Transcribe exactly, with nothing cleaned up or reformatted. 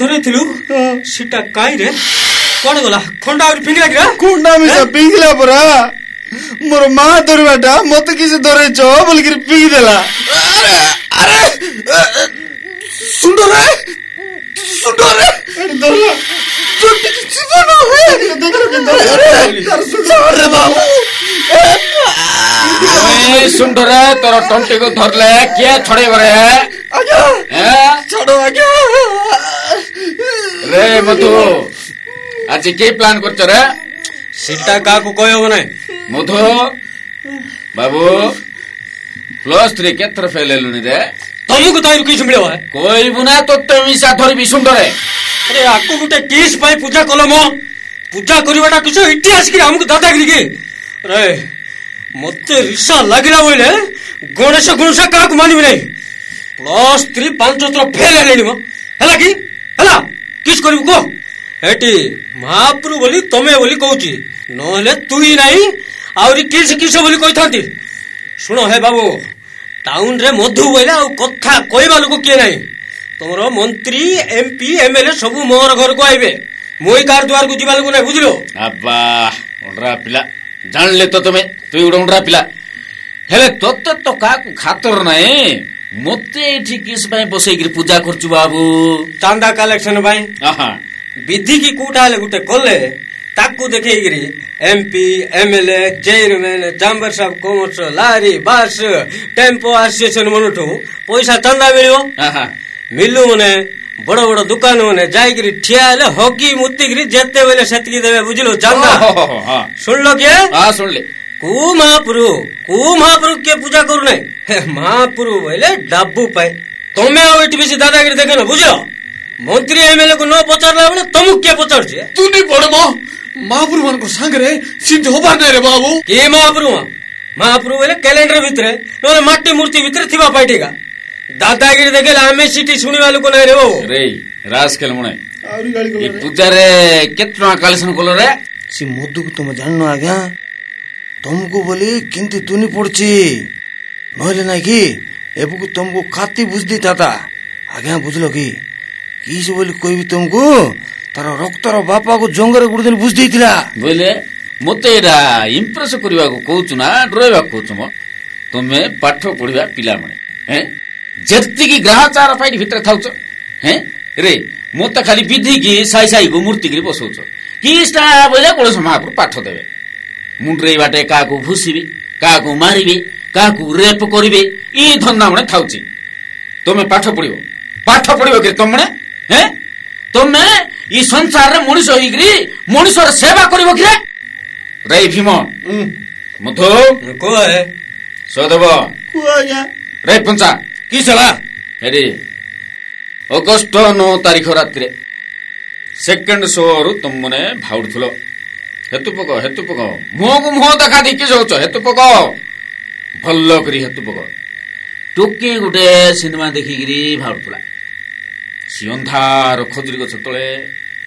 ଧରେଇଥିଲୁ ସେଟା କାଇଁ ରେ କଣ ଗଲା ଖଣ୍ଡା ଆହୁରି ଫିଙ୍ଗିଲା କି ଖଣ୍ଡା ମିଶା ପିଙ୍ଗିଲା ପରା ମୋର ମା ଧରିବାଟା ମତେ କିଛି ଧରେଇଛ ବୋଲିକିରି ପିଙ୍ଗି ଦେଲା। ଆରେ ସୁଣ୍ଡରେ ସୁଣ୍ଡରେ ସୁଣ୍ଡରେ ତୋର ଟଣ୍ଟିକୁ ଧରଲେ କିଏ ଛଡେଇବ ରେ? ଛାଡ ଆଜ୍ଞା। ରେ ମଧୁ ଆଜି କି ପ୍ଲାନ୍ କରୁଛ ରେ? ସେଟା କାହାକୁ କହିବ ନାଇଁ। ମଧୁ ବାବୁ ପ୍ଲସ୍ ଥ୍ରୀ କେତେଥର ଫେଲ୍ ହେଲୁଣି ରେ? ତମକୁ ତମକୁ କିଛି ମିଳିବ କହିବୁ ନା ତୋତେ ମିଶା ଧରିବି ସୁଣ୍ଡରେ। ଆରେ ଆକୁ ଗୋଟେ କିସ୍ ପାଇଁ ପୂଜା କଲ ମ ପୂଜା କରିବାଟା କିଛି ଇଟି ଆସିକି ଆମକୁ ଦାଦାଗିରି କି ରେ ମତେ ରିସା ଲାଗିଲା ବୋଇଲେ ଗଣେଶ ଗଣେଶ କାହାକୁ ମାନିବି ନାହିଁ। ପ୍ଲସ୍ ଥ୍ରୀ ପାଞ୍ଚ ଥର ଫେଲ୍ ହେଲେଣି ମ ହେଲା କି ହେଲା କିସ୍ କରିବୁ କହ? ଏଠି ମହାପ୍ରଭୁ ବୋଲି ତମେ ବୋଲି କହୁଛି ନହେଲେ ତୁଇ ନାହିଁ ଆହୁରି କିସ କିସ ବୋଲି କହିଥାନ୍ତି। ଶୁଣ ହେ ବାବୁ ଟାଉନ ରେ ମଧୁ ବୋଇଲେ ଆଉ କଥା କହିବା ଲୋକ କିଏ ନାହିଁ। ତମର ମନ୍ତ୍ରୀ ଏମପି ଏମଏଲଏ ସବୁ ମୋର ଘରକୁ ଆଇବେ ମୁଇ କାହାର ଦୁଆରକୁ ଯିବା ଲୋକ ନାହିଁ ବୁଝିଲ। ଆବା ଅଣ୍ଡରା ପିଲା ଜାଣିଲେ ତ ତମେ ତୁଇ ଗୋଟେ ଅଣ୍ଡରା ପିଲା ହେଲେ ତୋତେ ତ କାହାକୁ ଖାତର ନାହିଁ। ମତେ ଏଠି କିସ ପାଇଁ ବସେଇକିରି ପୂଜା କରୁଛୁ ବାବୁ? ଚାନ୍ଦା କଲେକ୍ସନ ପାଇଁ ବିଧି କି କୋଉଟା ହେଲେ ଗୋଟେ କଲେ ତାକୁ ଦେଖେଇକିରି MP MLA chairman chamber of commerce Larry ବାସ ଟେମ୍ପୋ ଆସୋସିଏସନ ମାନଠୁ ପଇସା ଚାନ୍ଦା ମିଳିବ। ମିଲୁ ମାନେ ବଡ ବଡ ଦୋକାନ ମାନେ ଯାଇକିରି ଠିଆ ହେଲେ ହଗି ମୁତିକିରି ଯେତେ ବେଲେ ସେତିକି ଦେବେ ବୁଝିଲ ଚାନ୍ଦା। ଶୁଣିଲ କିଏ? ଶୁଣିଲେ କୁ ମହାପ୍ରଭୁ କୁ ମହାପ୍ରଭୁ କିଏ ପୂଜା କରୁନାହିଁ ମହାପ୍ରଭୁ ବୋଇଲେ ଡାବୁ ପାଏ। ତମେ ଆଉ ଏଠି ବେଶୀ ଦାଦାଗିରି ଦେଖେନ ବୁଝିଲ। ମନ୍ତ୍ରୀ ଏମଏଲଏ କୁ ନ ପଚାରିଲା ବେଳେ ତମକୁ କିଏ ପଚାରୁଛି? ତୁ ନି ପଡମ ମହାପ୍ରଭୁ ମାନଙ୍କ ସାଙ୍ଗରେ ସିଦ୍ଧ ହବାର ନାହିଁ ରେ ବାବୁ। କିଏ ମହାପ୍ରଭୁ? ମହାପ୍ରଭୁ ବୋଇଲେ କ୍ୟାଲେଣ୍ଡର ଭିତରେ ନହେଲେ ମାଟି ମୂର୍ତ୍ତି ଭିତରେ ଥିବା ପାଇଟିକା ଦାଦାଗିରି ଦେଖେଇଲେ ଆମେ ସିଟି ଶୁଣିବା ଲୋକ ନାହିଁ ରେ ବାବୁ। ରେ ରାଜ ଖେଳ ମୁଣେ ଏ ପୂଜାରେ କେତେ ଟଙ୍କା କଲେକ୍ସନ କଲ ରେ? ସେ ମଧୁକୁ ତମେ ଜାଣିନ ଆଜ୍ଞା ତମକୁ ବୋଲି କିନ୍ତୁ ତୁନି ପଡୁଛି ନହେଲେ ନାଇଁ କି ଏବୁକୁ ତମକୁ ଖାତି ବୁଝ ଦେଇଥାତା ଆଜ୍ଞା ବୁଝିଲ କି କିସ ବୋଲି କହିବି ତମକୁ ତାର ରକ୍ତର ବାପାକୁ ଜଙ୍ଗରେ ଗୋଟେ ଦିନ ବୁଝ ଦେଇଥିଲା ବୋଇଲେ ମତେ ଏଇଟା ଇମ୍ପ୍ରେସ କରିବାକୁ କହୁଛୁ ନା ଡରେଇବାକୁ କହୁଛୁ? ମ ତମେ ପାଠ ପଢିବା ପିଲାମାନେ ହେଁ ଯେତିକି ଗ୍ରାହଚାର ପାଇଟି ଭିତରେ ଥାଉଛ ହେଁ ରେ ମତେ ଖାଲି ବିଧିକି ସାଇ ସାଇକୁ ମୂର୍ତ୍ତିକିରି ବସଉଛ କିସଟା ବୋଇଲେ ଗଣେଶ ମହାପ୍ରଭୁ ପାଠ ଦେବେ ମୁଣ୍ଡରେ ଏଇ ବାଟେ କାହାକୁ ଭୁସିବେ କାହାକୁ ମାରିବେ କାହାକୁ ରେପ କରିବେ ଇ ଧନ୍ଦା ମାନେ ଥାଉଛି। ତମେ ପାଠ ପଢିବ ପାଠ ପଢିବ କି ତମେ ହେଁ ତମେ ଇ ସଂସାରରେ ମଣିଷ ହେଇକିରି ମଣିଷର ସେବା କରିବ କି ରେ ଭୀମ ମଧୁ କହେ ସଦେବ ରେ ପଞ୍ଚା କି ହେଲା ହେରି ଅଗଷ୍ଟ ନଅ ତାରିଖ ରାତିରେ ସେକେଣ୍ଡ ଶୋରୁ ତମମାନେ ଭାଉଡୁଥିଲ ହେତୁ ପକ ହେତୁ ପକ ମୁହଁକୁ ମୁହଁ ଦେଖା ଦେଇକି ଯାଉଛ ହେତୁ ପକ ଭଲ କରି ହେତୁ ପକ ଟୋକେ ଗୋଟେ ସିନେମା ଦେଖିକିରି ଭାବୁଥିଲା ସି ଅନ୍ଧାର ଖଜୁରୀ ଗଛ ତଳେ